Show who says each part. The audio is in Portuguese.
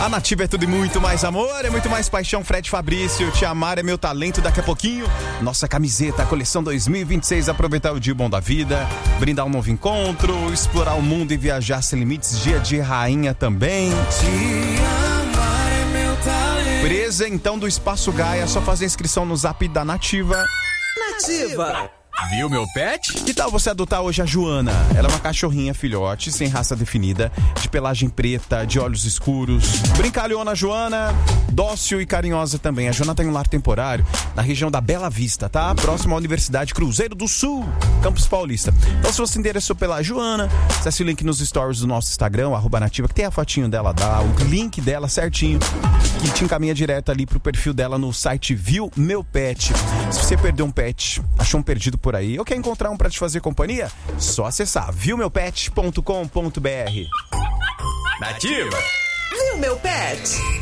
Speaker 1: A Nativa é tudo e muito mais amor, é muito mais paixão. Fred Fabrício, Te Amar é meu talento. Daqui a pouquinho, nossa camiseta, a coleção 2026. Aproveitar o dia bom da vida, brindar um novo encontro, explorar o mundo e viajar sem limites. Dia de rainha também.
Speaker 2: Te amar é meu talento.
Speaker 1: Presentão do Espaço Gaia, só fazer inscrição no Zap da Nativa.
Speaker 2: Nativa.
Speaker 1: Viu meu pet? Que tal você adotar hoje a Joana? Ela é uma cachorrinha filhote, sem raça definida, de pelagem preta, de olhos escuros. Brincalhona Joana, dócil e carinhosa também. A Joana tem um lar temporário na região da Bela Vista, tá? Próximo à Universidade Cruzeiro do Sul, Campus Paulista. Então, se você interessou pela Joana, acesse o link nos stories do nosso Instagram, @nativa, que tem a fotinho dela, dá o link dela certinho, que te encaminha direto ali pro perfil dela no site Viu Meu Pet. Se você perdeu um pet, achou um perdido por aí, ou quer encontrar um pra te fazer companhia, só acessar viumeupet.com.br. Nativa!
Speaker 2: Viu meu pet?